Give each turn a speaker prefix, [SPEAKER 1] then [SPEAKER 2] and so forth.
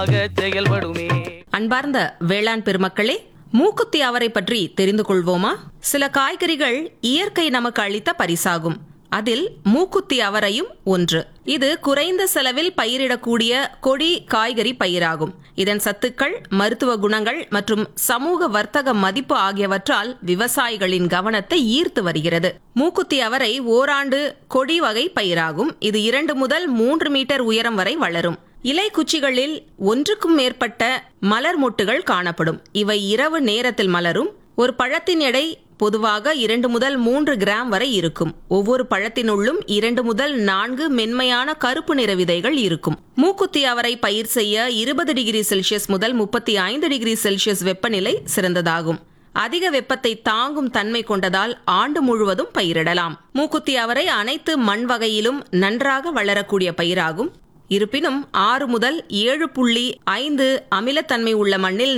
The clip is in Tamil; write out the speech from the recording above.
[SPEAKER 1] செயல்படுமே.
[SPEAKER 2] அன்பார்ந்த வேளாண் பெருமக்களே, மூக்குத்தி அவரை பற்றி தெரிந்து கொள்வோமா? சில காய்கறிகள் இயற்கை நமக்கு அளித்த பரிசாகும். அதில் மூக்குத்தி அவரையும் ஒன்று. இது குறைந்த செலவில் பயிரிடக்கூடிய கொடி காய்கறி பயிராகும். இதன் சத்துக்கள், மருத்துவ குணங்கள் மற்றும் சமூக வர்த்தக மதிப்பு ஆகியவற்றால் விவசாயிகளின் கவனத்தை ஈர்த்து வருகிறது. மூக்குத்தி அவரை ஓராண்டு கொடி வகை பயிராகும். இது 2 முதல் 3 மீட்டர் உயரம் வரை வளரும். இலை குச்சிகளில் ஒன்றுக்கும் மேற்பட்ட மலர் மொட்டுகள் காணப்படும். இவை இரவு நேரத்தில் மலரும். ஒரு பழத்தின் எடை பொதுவாக 2 முதல் 3 கிராம் வரை இருக்கும். ஒவ்வொரு பழத்தினுள்ளும் 2 முதல் 4 மென்மையான கருப்பு நிற விதைகள் இருக்கும். மூக்குத்தி அவரை பயிர் செய்ய 20 டிகிரி செல்சியஸ் முதல் 35 டிகிரி செல்சியஸ் வெப்பநிலை சிறந்ததாகும். அதிக வெப்பத்தை தாங்கும் தன்மை கொண்டதால் ஆண்டு முழுவதும் பயிரிடலாம். மூக்குத்தி அவரை அனைத்து மண் வகையிலும் நன்றாக வளரக்கூடிய பயிராகும். இருப்பினும் 6 முதல் 7.5 அமிலத்தன்மை உள்ள மண்ணில்